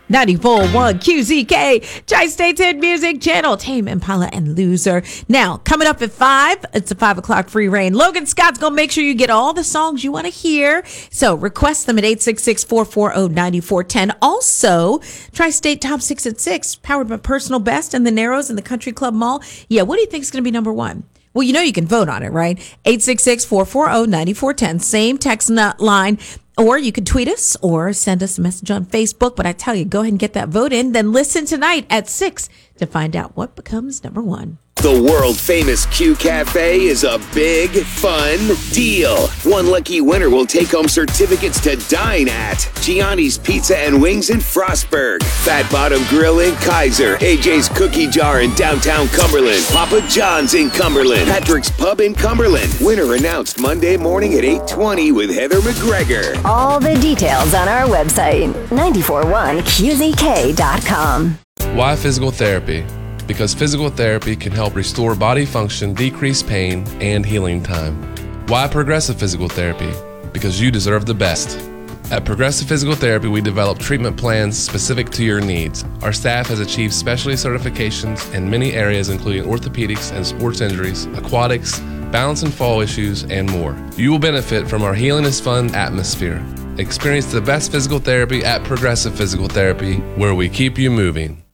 94.1 QZK, Tri-State's Hit Music Channel, Tame Impala and Loser. Now, coming up at 5, it's a 5 o'clock free reign. Logan Scott's going to make sure you get all the songs you want to hear. So request them at 866-440-9410. Also, Tri-State Top 6 at 6, powered by Personal Best and the Narrows in the Country Club Mall. Yeah, what do you think is going to be number one? Well, you know you can vote on it, right? 866-440-9410, same text line. Or you can tweet us or send us a message on Facebook. But I tell you, go ahead and get that vote in. Then listen tonight at 6 to find out what becomes number one. The world-famous Q Cafe is a big, fun deal. One lucky winner will take home certificates to dine at Gianni's Pizza and Wings in Frostburg, Fat Bottom Grill in Kaiser, AJ's Cookie Jar in downtown Cumberland, Papa John's in Cumberland, Patrick's Pub in Cumberland. Winner announced Monday morning at 8:20 with Heather McGregor. All the details on our website, 941qzk.com. Why physical therapy? Because physical therapy can help restore body function, decrease pain, and healing time. Why Progressive Physical Therapy? Because you deserve the best. At Progressive Physical Therapy, we develop treatment plans specific to your needs. Our staff has achieved specialty certifications in many areas, including orthopedics and sports injuries, aquatics, balance and fall issues, and more. You will benefit from our Healing is Fun atmosphere. Experience the best physical therapy at Progressive Physical Therapy, where we keep you moving.